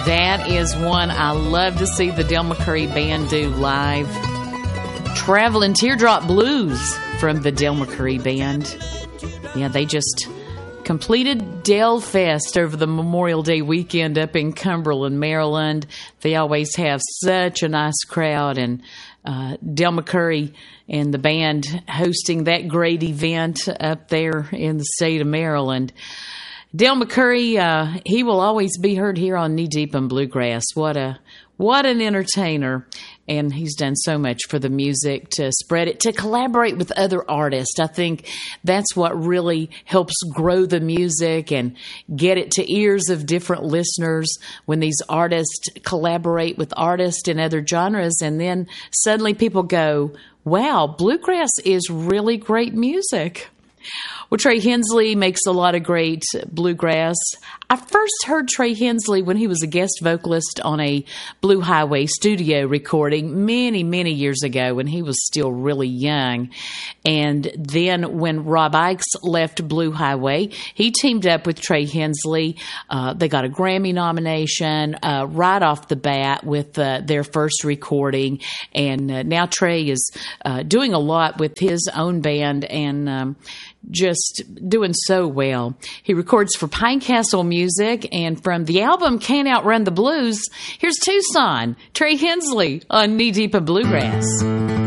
That is one I love to see the Del McCoury Band do live. Traveling Teardrop Blues from the Del McCoury Band. Yeah, they just completed Del Fest over the Memorial Day weekend up in Cumberland, Maryland. They always have such a nice crowd, and Del McCoury and the band hosting that great event up there in the state of Maryland. Del McCoury, he will always be heard here on Knee Deep in Bluegrass. What an entertainer. And he's done so much for the music, to spread it, to collaborate with other artists. I think that's what really helps grow the music and get it to ears of different listeners, when these artists collaborate with artists in other genres, and then suddenly people go, wow, bluegrass is really great music. Well, Trey Hensley makes a lot of great bluegrass. I first heard Trey Hensley when he was a guest vocalist on a Blue Highway studio recording many, many years ago when he was still really young. And then when Rob Ickes left Blue Highway, he teamed up with Trey Hensley. They got a Grammy nomination right off the bat with their first recording. And now Trey is doing a lot with his own band and just doing so well. He records for Pinecastle Music, and from the album Can't Outrun the Blues, here's Tucson, Trey Hensley on Knee Deep in Bluegrass.